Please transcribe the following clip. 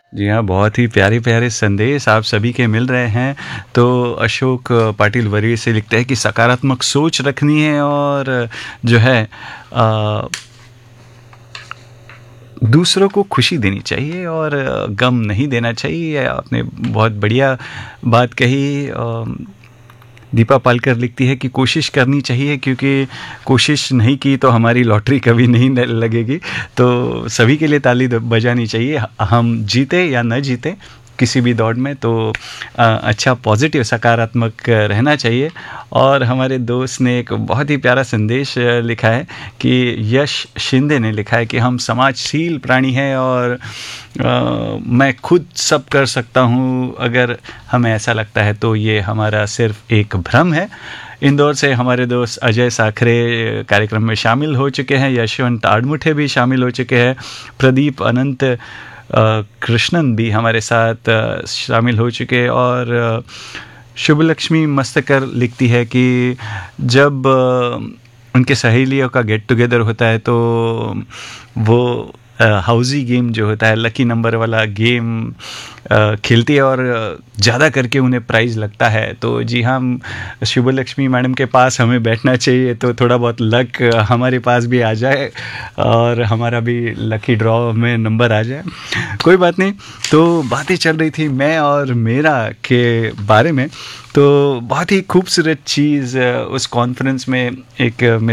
जी हाँ, बहुत ही प्यारे-प्यारे संदेश आप सभी के मिल रहे हैं। तो अशोक पाटिल वरीय से लिखते हैं कि सकारात्मक सोच रखनी है और जो है अ, दूसरों को खुशी देनी चाहिए और गम नहीं देना चाहिए। आपने बहुत बढ़िया बात कही। दीपा पालकर लिखती है कि कोशिश करनी चाहिए क्योंकि कोशिश नहीं की तो हमारी लॉटरी कभी नहीं लगेगी। तो सभी के लिए ताली बजानी चाहिए, हम जीते या न जीते किसी भी दौड़ में। तो अच्छा पॉजिटिव सकारात्मक रहना चाहिए। और हमारे दोस्त ने एक बहुत ही प्यारा संदेश लिखा है कि यश शिंदे ने लिखा है कि हम समाजशील प्राणी हैं और मैं खुद सब कर सकता हूँ। अगर हमें ऐसा लगता है तो ये हमारा सिर्फ एक भ्रम है। इंदौर से हमारे दोस्त अजय साखरे कार्यक्रम में शामिल हो चुके हैं, यशवंत आड़मुठे भी शामिल हो चुके हैं, प्रदीप अनंत कृष्णन भी हमारे साथ शामिल हो चुके। और शुभ लक्ष्मी मस्तकर लिखती है कि जब उनके सहेलियों का गेट टुगेदर होता है तो वो हाउजी गेम जो होता है, लकी नंबर वाला गेम खेलती है और ज़्यादा करके उन्हें प्राइज़ लगता है। तो जी हाँ, शुभ लक्ष्मी मैडम के पास हमें बैठना चाहिए तो थोड़ा बहुत लक हमारे पास भी आ जाए और हमारा भी लकी ड्रॉ में नंबर आ जाए। कोई बात नहीं। तो बातें चल रही थी मैं और मेरा के बारे में। तो बहुत ही खूबसूरत चीज़ उस कॉन्फ्रेंस में एक